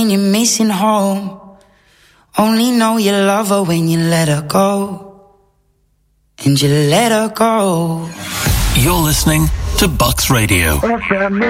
you're missing home. Only know you love her when you let her go. And you let her go. You're listening to Bucks Radio.